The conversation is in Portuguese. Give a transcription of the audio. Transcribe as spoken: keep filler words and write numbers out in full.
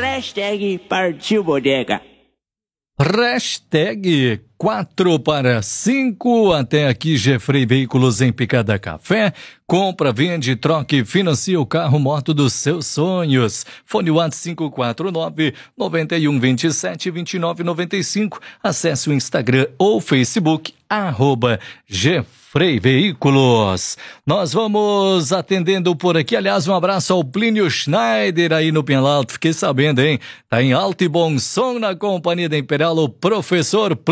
Hashtag partiu bodega. Hashtag quatro para cinco. Até aqui, Jeffrey Veículos em Picada Café. Compra, vende, troque, financia o carro, moto dos seus sonhos. Fone WhatsApp cinco quatro nove, nove um dois sete, dois nove nove cinco. Acesse o Instagram ou Facebook, arroba Jeffrey Veículos. Nós vamos atendendo por aqui. Aliás, um abraço ao Plínio Schneider aí no Penalto. Fiquei sabendo, hein? Tá em alto e bom som na companhia da Imperial, o professor Plínio.